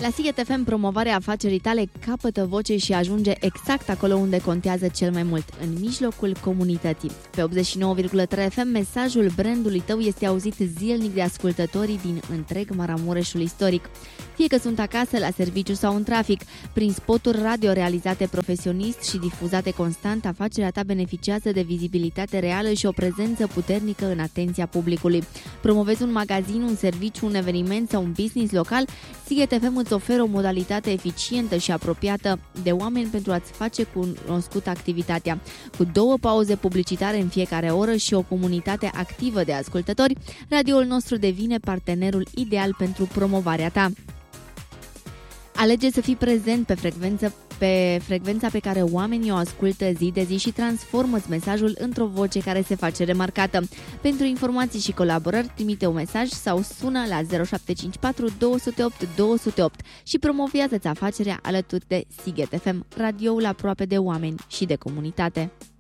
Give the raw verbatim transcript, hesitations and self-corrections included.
La Sighet F M, promovarea afacerii tale capătă voce și ajunge exact acolo unde contează cel mai mult, în mijlocul comunității. Pe optzeci și nouă virgulă trei F M, mesajul brandului tău este auzit zilnic de ascultătorii din întreg Maramureșul istoric. Fie că sunt acasă, la serviciu sau în trafic, prin spoturi radio realizate profesionist și difuzate constant, afacerea ta beneficiază de vizibilitate reală și o prezență puternică în atenția publicului. Promovezi un magazin, un serviciu, un eveniment sau un business local, Sighet F M îți oferă o modalitate eficientă și apropiată de oameni pentru a-ți face cunoscută activitatea. Cu două pauze publicitare în fiecare oră și o comunitate activă de ascultători, radioul nostru devine partenerul ideal pentru promovarea ta. Alege să fii prezent pe frecvență pe frecvența pe care oamenii o ascultă zi de zi și transformă-ți mesajul într-o voce care se face remarcată. Pentru informații și colaborări, trimite un mesaj sau sună la zero șapte cinci patru doi zero opt doi zero opt și promovează-ți afacerea alături de Sighet F M, radioul aproape de oameni și de comunitate.